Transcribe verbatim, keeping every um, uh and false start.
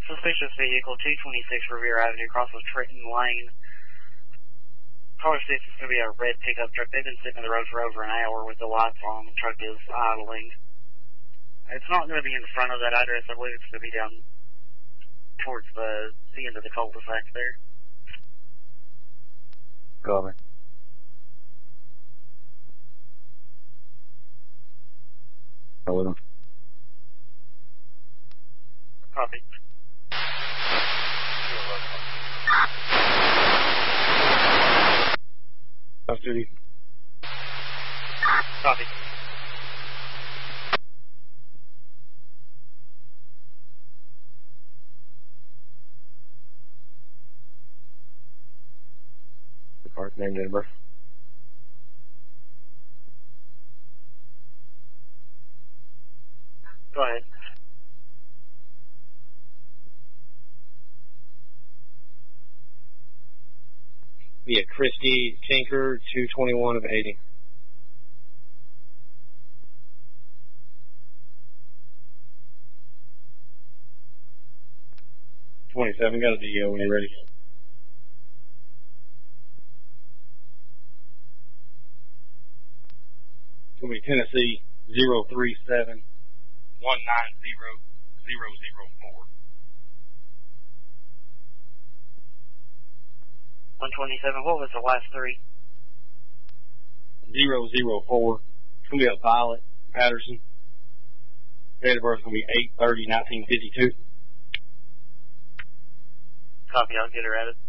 Suspicious vehicle, two twenty-six Revere Avenue, crosses Trenton Lane. Caller states it's going to be a red pickup truck. They've been sitting on the road for over an hour with the lights on. The truck is idling. It's not going to be in front of that address. I believe it's going to be down towards the, the end of the cul-de-sac there. Copy. Go with him. Copy. Custody. Copy. The car's name, date of birth. Go ahead. Be a Christy Tinker, two twenty-one of eighty. twenty-seven, got a D O when you're ready. It's going to be Tennessee zero three seven one nine zero zero zero four. one twenty-seven, what was the last three? zero zero four. It's going to be a Violet Patterson. Date of birth is going to be eight thirty nineteen fifty-two. Copy, I'll get her at it.